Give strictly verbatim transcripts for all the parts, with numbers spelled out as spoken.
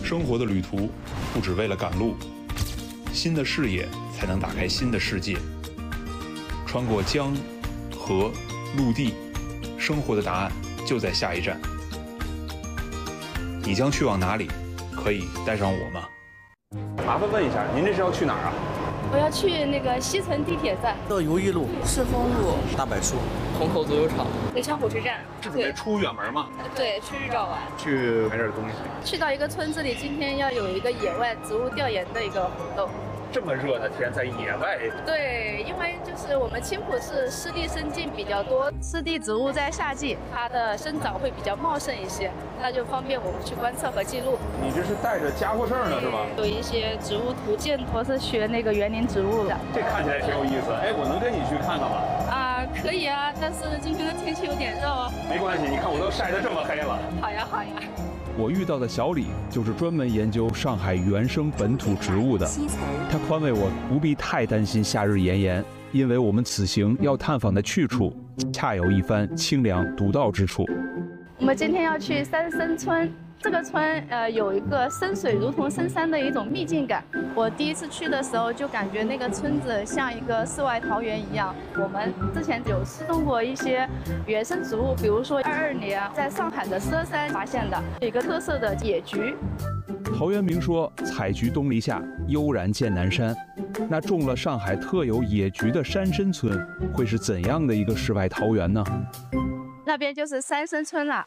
生活的旅途不只为了赶路，新的视野才能打开新的世界。穿过江、河、陆地，生活的答案就在下一站。你将去往哪里？可以带上我吗？ 麻烦问一下，您这是要去哪儿啊？ 我要去那个西城地铁站。 到游艺路、 赤峰路、 大柏树、 虹口足球场、 临昌火车站。 是准备出远门吗？ 对，去日照玩， 去买点东西。 去到一个村子里，今天要有一个野外植物调研的一个活动。 这么热的天，在野外。 对，因为就是我们青浦市湿地生境比较多，湿地植物在夏季它的生长会比较茂盛一些，那就方便我们去观测和记录。 你这是带着家伙事儿呢，是吧？ 有一些植物图鉴，我是学那个园林植物的。 这看起来挺有意思，哎，我能跟你去看看吗？ 啊，可以啊，但是今天的天气有点热哦。 没关系，你看我都晒得这么黑了。 好呀，好呀。 我遇到的小李就是专门研究上海原生本土植物的，他宽慰我不必太担心夏日炎炎，因为我们此行要探访的去处恰有一番清凉独到之处。 我们今天要去三生村，这个村呃有一个深水如同深山的一种秘境感。我第一次去的时候就感觉那个村子像一个世外桃源一样。我们之前有失踪过一些原生植物，比如说二二年在上海的佘山发现的一个特色的野菊。 陶渊明说：“采菊东篱下，悠然见南山。”那种了上海特有野菊的山参村会是怎样的一个世外桃源呢？ 那边就是三生村了。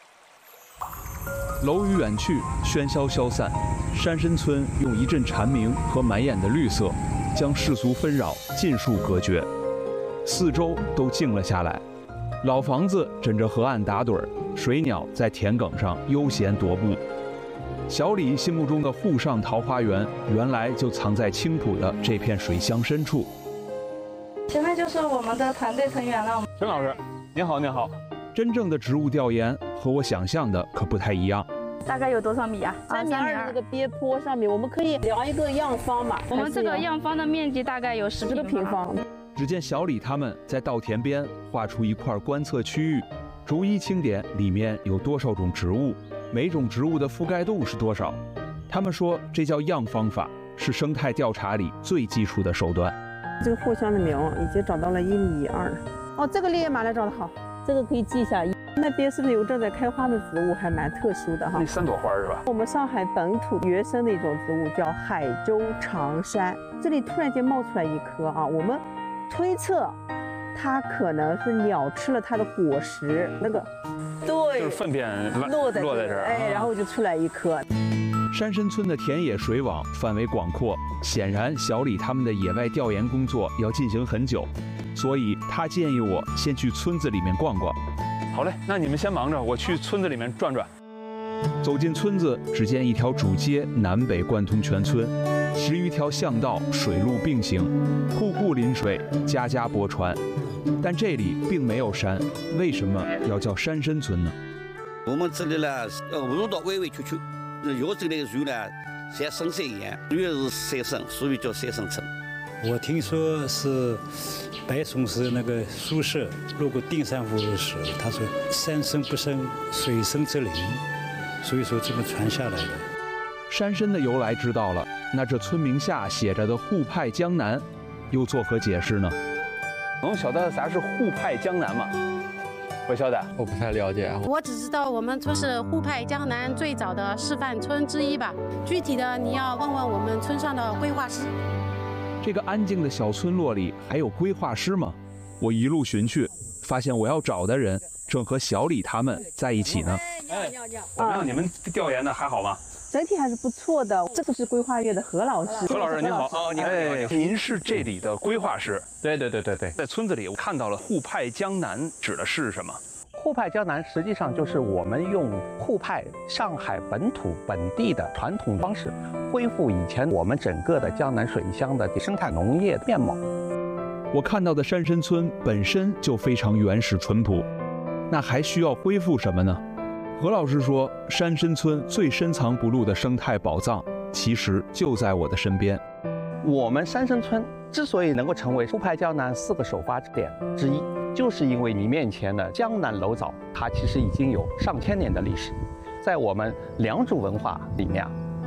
楼宇远去，喧嚣消散，山参村用一阵蝉鸣和满眼的绿色，将世俗纷扰尽数隔绝，四周都静了下来。老房子枕着河岸打盹儿，水鸟在田埂上悠闲踱步。小李心目中的沪上桃花源，原来就藏在青浦的这片水乡深处。 前面就是我们的团队成员了。 陈老师，您好，您好。 真正的植物调研和我想象的可不太一样。 大概有多少米啊？ 三米二的这个边坡上面，我们可以量一个样方嘛。 我们这个样方的面积大概有十个平方。 只见小李他们在稻田边画出一块观测区域，逐一清点里面有多少种植物，每种植物的覆盖度是多少。他们说这叫样方法，是生态调查里最基础的手段。 这个藿香的苗已经长到了一米二。哦，这个烈焰马来长得好， 这个可以记下。 那边是不是有正在开花的植物，还蛮特殊的哈？ 那三朵花是吧？ 我们上海本土原生的一种植物叫海州长杉，这里突然间冒出来一颗啊，我们推测它可能是鸟吃了它的果实，那个对， 就是粪便落在落在这儿， 哎，然后就出来一颗。 山参村的田野水网范围广阔，显然小李他们的野外调研工作要进行很久，所以他建议我先去村子里面逛逛。 好嘞，那你们先忙着，我去村子里面转转。 走进村子，只见一条主街南北贯通全村，十余条巷道水路并行，户户临水，家家泊船。但这里并没有山，为什么要叫山参村呢？ 我们这里呢，要路道弯弯曲曲，要这类树呢，像深山一样，越是山参，所以叫山参村。 我听说是白崇禧那个苏轼路过定山湖的时候，他说山深不生，水深则灵，所以说这么传下来的。 山参的由来知道了，那这村名下写着的沪派江南，又作何解释呢？ 能晓得啥是沪派江南吗？不晓得， 我不太了解。 我只知道我们村是沪派江南最早的示范村之一吧，具体的你要问问我们村上的规划师。 这个安静的小村落里还有规划师吗？我一路寻去，发现我要找的人正和小李他们在一起呢。 哎，怎么样？你们调研的还好吗？ 整体还是不错的。这个是规划院的何老师。 何老师您好，哦，您好，哎，您是这里的规划师？ 对对对对对。 在村子里我看到了沪派江南，指的是什么？ 沪派江南实际上就是我们用沪派上海本土本地的传统方式，恢复以前我们整个的江南水乡的生态农业面貌。 我看到的山参村本身就非常原始淳朴，那还需要恢复什么呢？何老师说，山参村最深藏不露的生态宝藏，其实就在我的身边。 我们山参村之所以能够成为沪派江南四个首发点之一，就是因为你面前的江南楼藻，它其实已经有上千年的历史。在我们良渚文化里面，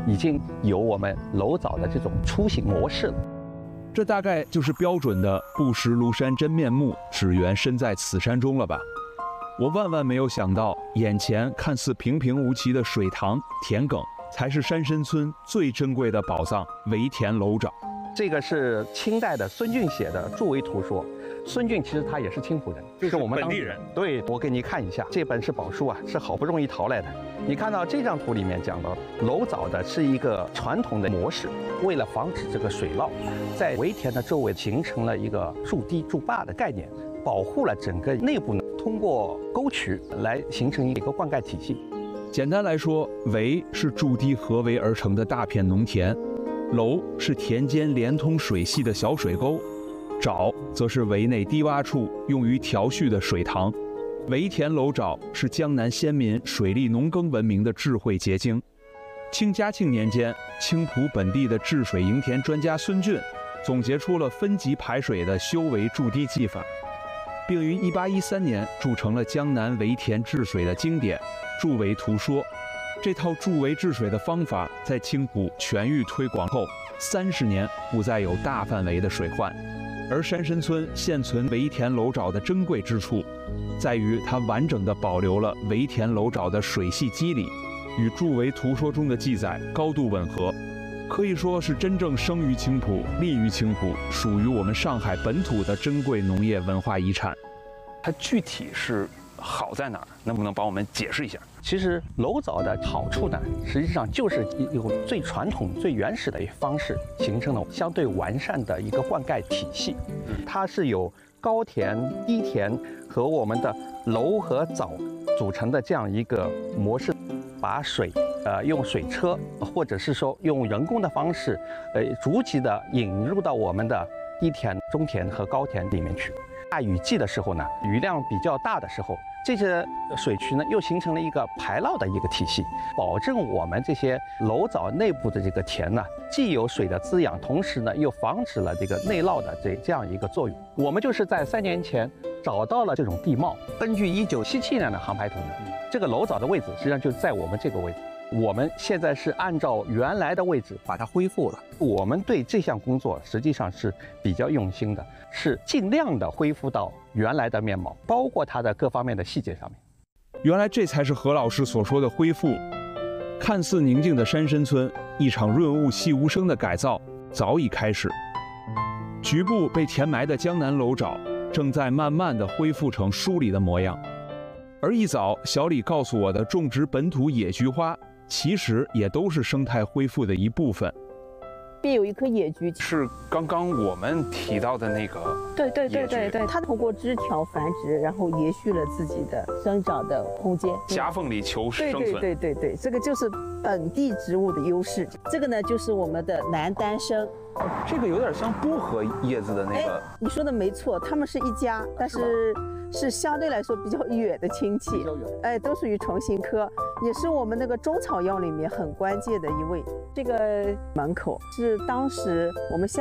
已经有我们楼藻的这种出行模式了。 这大概就是标准的不识庐山真面目，只缘身在此山中了吧？我万万没有想到，眼前看似平平无奇的水塘、田埂，才是山参村最珍贵的宝藏——围田楼沼。 这个是清代的孙峻写的注围图说。孙峻其实他也是青浦人， 就是我们本地人。 对，我给你看一下，这本是宝书啊，是好不容易淘来的。你看到这张图里面讲到，楼藻的是一个传统的模式，为了防止这个水涝，在围田的周围形成了一个筑堤筑坝的概念，保护了整个内部呢，通过沟渠来形成一个灌溉体系。 简单来说，围是筑堤合围而成的大片农田，楼是田间连通水系的小水沟。沼则是围内低洼处用于调蓄的水塘，围田楼沼是江南先民水利农耕文明的智慧结晶。清嘉庆年间，青浦本地的治水营田专家孙峻总结出了分级排水的修围筑堤技法，并于一八一三年铸成了江南围田治水的经典《筑围图说》。这套筑围治水的方法在青浦全域推广后，三十年不再有大范围的水患。而山参村现存围田楼沼的珍贵之处，在于它完整地保留了围田楼沼的水系机理，与《筑围图说》中的记载高度吻合，可以说是真正生于青浦、立于青浦，属于我们上海本土的珍贵农业文化遗产。 它具体是好在哪儿？能不能帮我们解释一下？ 其实楼藻的好处呢，实际上就是用最传统、最原始的方式形成了相对完善的一个灌溉体系。它是由高田、低田和我们的楼和藻组成的这样一个模式，把水呃用水车或者是说用人工的方式，呃逐级的引入到我们的低田、中田和高田里面去。大雨季的时候呢，雨量比较大的时候，这些水渠呢又形成了一个排涝的一个体系，保证我们这些楼藻内部的这个田呢，既有水的滋养，同时呢又防止了这个内涝的这这样一个作用。我们就是在三年前找到了这种地貌，根据一九七七年的航拍图，这个楼藻的位置实际上就在我们这个位置。我们现在是按照原来的位置把它恢复了。我们对这项工作实际上是比较用心的，是尽量的恢复到原来的面貌，包括它的各方面的细节上面。 原来这才是何老师所说的恢复。看似宁静的山参村，一场润物细无声的改造早已开始。局部被填埋的江南楼沼正在慢慢的恢复成书里的模样。而一早小李告诉我的种植本土野菊花，其实也都是生态恢复的一部分。 边有一棵野菊， 是刚刚我们提到的那个。 对对对对对，它通过枝条繁殖，然后延续了自己的生长的空间， 夹缝里求生存。 对对对对对，这个就是本地植物的优势。这个呢，就是我们的南丹参。 这个有点像薄荷叶子的那个。 你说的没错，它们是一家，但是是相对来说比较远的亲戚。哎，都属于虫形科，也是我们那个中草药里面很关键的一味。这个门口是当时我们乡